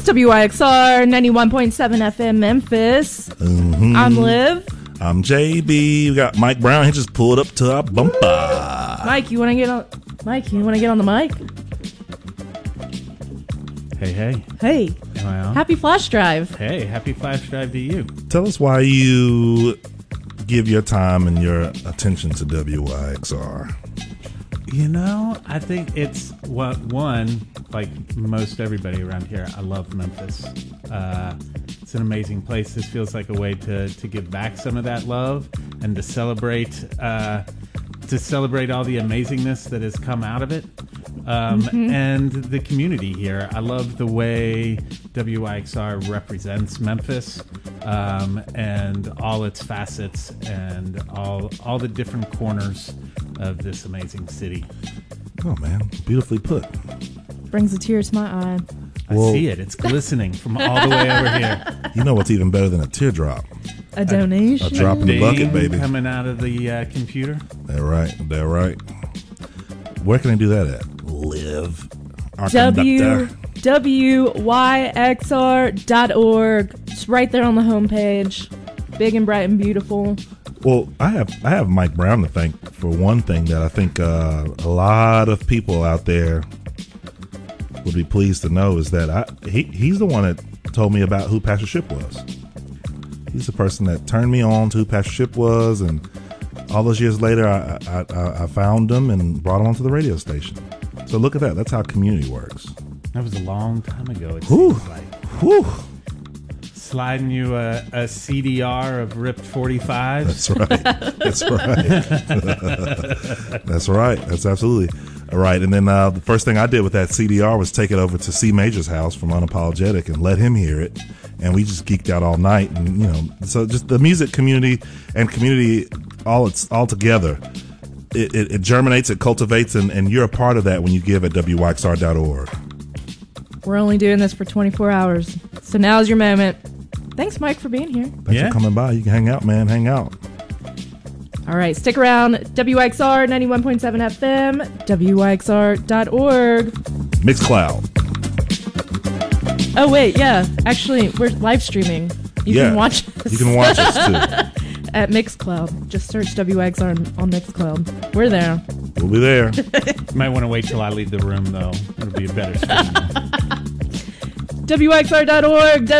It's WYXR 91.7 FM Memphis. Mm-hmm. I'm Liv. I'm JB. We got Mike Brown. He just pulled up to our bumper. Mike, you want to get on? Mike, you want to get on the mic? Hey. Hey. Am I on? Happy flash drive. Hey, happy flash drive to you. Tell us why you give your time and your attention to WYXR. You know, I think it's one, like most everybody around here, I love Memphis. It's an amazing place. This feels like a way to give back some of that love and to celebrate all the amazingness that has come out of it. And the community here. I love the way WYXR represents Memphis and all its facets and all the different corners of this amazing city. Oh, man. Beautifully put. Brings a tear to my eye. I see it. It's glistening from all the way over here. You know what's even better than a teardrop? A donation. A drop in the bucket, baby. Coming out of the computer. They're right. Where can I do that at? Live. Our conductor. WYXR.org. It's right there on the homepage. Big and bright and beautiful. Well, I have Mike Brown to thank for one thing that I think a lot of people out there would be pleased to know is that he's the one that told me about who Pastor Ship was. He's the person that turned me on to who Pastor Ship was, and all those years later, I found him and brought him onto the radio station. So look at that. That's how community works. That was a long time ago, it Whew. seems like. Whew. Sliding you a CDR of ripped 45s. That's right. That's absolutely right. And then the first thing I did with that CDR was take it over to C Major's house from Unapologetic and let him hear it. And we just geeked out all night. And, so just the music community and community all together. It germinates, it cultivates, and you're a part of that when you give at WYXR.org. We're only doing this for 24 hours. So now's your moment. Thanks, Mike, for being here. Thanks for coming by. You can hang out, man. Hang out. All right, stick around. WYXR 91.7 FM, WYXR.org. Mixcloud. Oh, wait, yeah. Actually, we're live streaming. You can watch us. You can watch us, too. At Mixcloud. Just search WYXR on Mixcloud. We're there. We'll be there. You might want to wait till I leave the room, though. It'll be a better stream. WYXR.org.